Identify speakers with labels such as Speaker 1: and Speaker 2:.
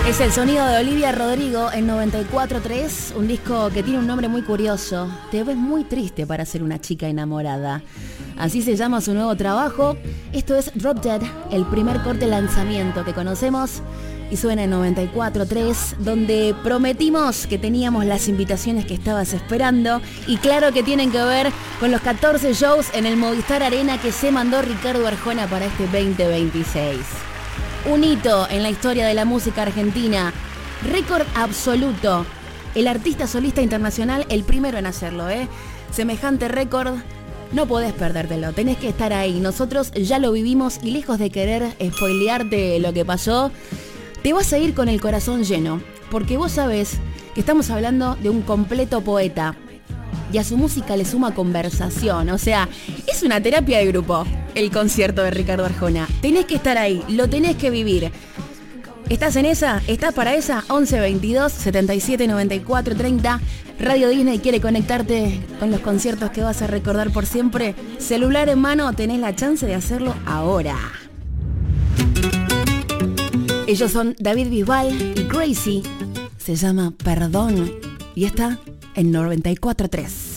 Speaker 1: Es el sonido de Olivia Rodrigo en 94.3, un disco que tiene un nombre muy curioso. Te ves muy triste para ser una chica enamorada. Así se llama su nuevo trabajo. Esto es Drop Dead, el primer corte lanzamiento que conocemos y suena en 94.3, donde prometimos que teníamos las invitaciones que estabas esperando y claro que tienen que ver con los 14 shows en el Movistar Arena que se mandó Ricardo Arjona para este 2026. Un hito en la historia de la música argentina, récord absoluto. El artista solista internacional, el primero en hacerlo, Semejante récord, no podés perdértelo, tenés que estar ahí. Nosotros ya lo vivimos y lejos de querer spoilearte lo que pasó, te vas a ir con el corazón lleno, porque vos sabés que estamos hablando de un completo poeta. Y a su música le suma conversación, o sea, es una terapia de grupo el concierto de Ricardo Arjona. Tenés que estar ahí, lo tenés que vivir. ¿Estás en esa? ¿Estás para esa? 11 22 77 94 30. Radio Disney quiere conectarte con los conciertos que vas a recordar por siempre. Celular en mano, tenés la chance de hacerlo ahora. Ellos son David Bisbal y Crazy. Se llama Perdón y está en 94.3.